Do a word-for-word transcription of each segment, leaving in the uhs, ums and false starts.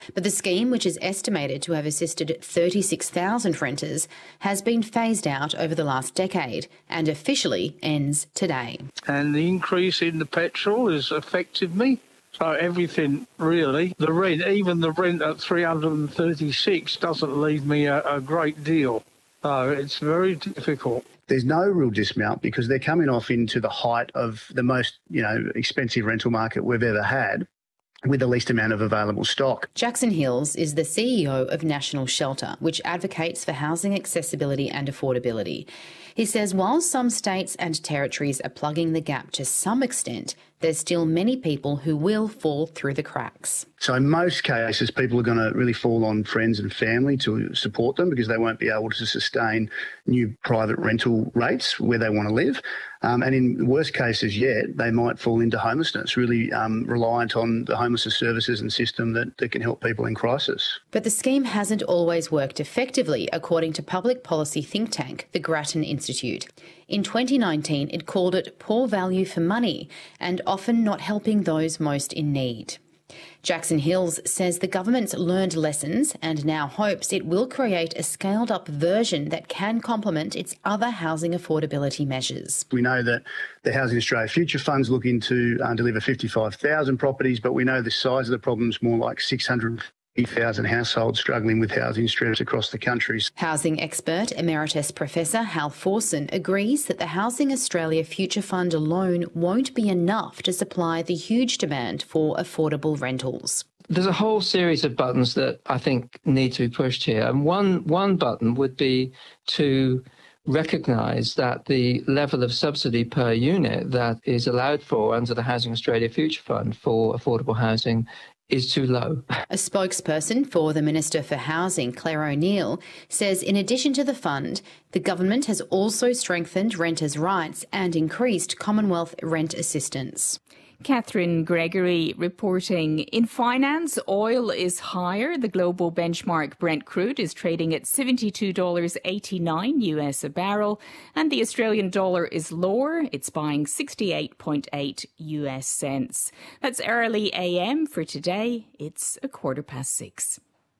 But the scheme, which is estimated to have assisted thirty-six thousand renters, has been phased out over the last decade and officially ends today. And the increase in the petrol has affected me. So everything, really. The rent, even the rent at three hundred thirty-six doesn't leave me a, a great deal. So it's very difficult. There's no real dismount because they're coming off into the height of the most, you know, expensive rental market we've ever had, with the least amount of available stock. Jackson Hills is the C E O of National Shelter, which advocates for housing accessibility and affordability. He says while some states and territories are plugging the gap to some extent, there's still many people who will fall through the cracks. So in most cases, people are going to really fall on friends and family to support them because they won't be able to sustain new private rental rates where they want to live. Um, and in worst cases yet, they might fall into homelessness, really um, reliant on the homelessness services and system that, that can help people in crisis. But the scheme hasn't always worked effectively, according to public policy think tank, the Grattan Institute. In twenty nineteen, it called it poor value for money and often not helping those most in need. Jackson Hills says the government's learned lessons and now hopes it will create a scaled-up version that can complement its other housing affordability measures. We know that the Housing Australia Future Fund's looking to uh, deliver fifty-five thousand properties, but we know the size of the problem is more like six hundred thousand households struggling with housing stress across the country. Housing expert Emeritus Professor Hal Forson agrees that the Housing Australia Future Fund alone won't be enough to supply the huge demand for affordable rentals. There's a whole series of buttons that I think need to be pushed here. And one, one button would be to recognise that the level of subsidy per unit that is allowed for under the Housing Australia Future Fund for affordable housing is too low. A spokesperson for the Minister for Housing, Claire O'Neill, says in addition to the fund, the government has also strengthened renters' rights and increased Commonwealth rent assistance. Catherine Gregory reporting. In finance, oil is higher. The global benchmark Brent crude is trading at seventy-two dollars eighty-nine U S a barrel, and the Australian dollar is lower. It's buying sixty-eight point eight U S cents. That's early A M for today. It's a quarter past six.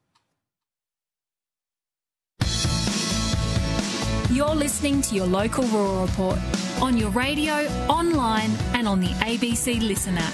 You're listening to your local Rural Report on your radio, online and on the A B C Listen app.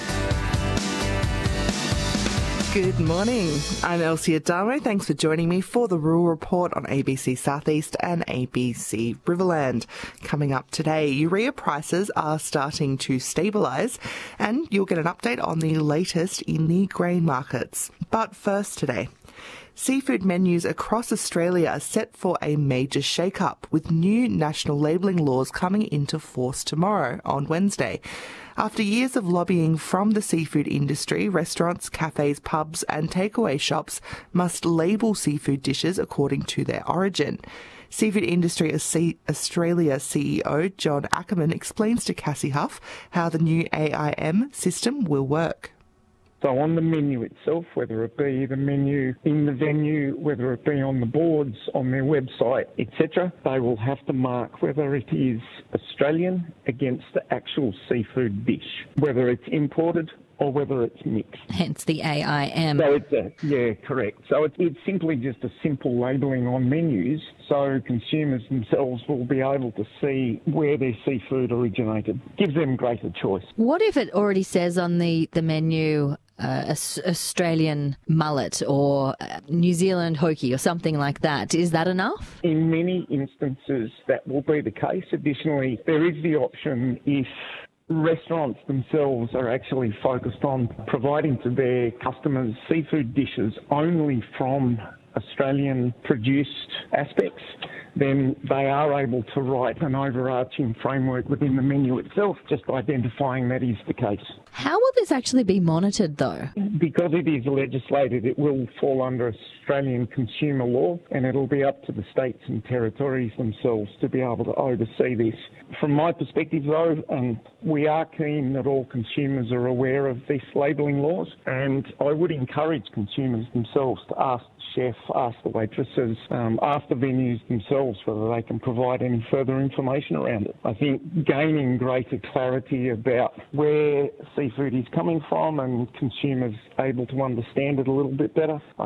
Good morning. I'm Elsie Adamo. Thanks for joining me for the Rural Report on A B C Southeast and A B C Riverland. Coming up today, urea prices are starting to stabilise and you'll get an update on the latest in the grain markets. But first today, seafood menus across Australia are set for a major shake-up, with new national labelling laws coming into force tomorrow, on Wednesday. After years of lobbying from the seafood industry, restaurants, cafes, pubs and takeaway shops must label seafood dishes according to their origin. Seafood Industry Australia C E O John Ackerman explains to Cassie Huff how the new A I M system will work. So on the menu itself, whether it be the menu in the venue, whether it be on the boards, on their website, et cetera, they will have to mark whether it is Australian against the actual seafood dish, whether it's imported or whether it's mixed. Hence the A I M. So it's a, yeah, correct. So it's, it's simply just a simple labelling on menus, so consumers themselves will be able to see where their seafood originated. Gives them greater choice. What if it already says on the, the menu uh, Australian mullet or uh, New Zealand hoki or something like that? Is that enough? In many instances, that will be the case. Additionally, there is the option if restaurants themselves are actually focused on providing to their customers seafood dishes only from Australian produced aspects, then they are able to write an overarching framework within the menu itself, just identifying that is the case. How will this actually be monitored, though? Because it is legislated, it will fall under Australian consumer law, and it'll be up to the states and territories themselves to be able to oversee this. From my perspective, though, um, we are keen that all consumers are aware of these labelling laws, and I would encourage consumers themselves to ask the chef, ask the waitresses, um, ask the venues themselves themselves whether they can provide any further information around it. I think gaining greater clarity about where seafood is coming from and consumers able to understand it a little bit better,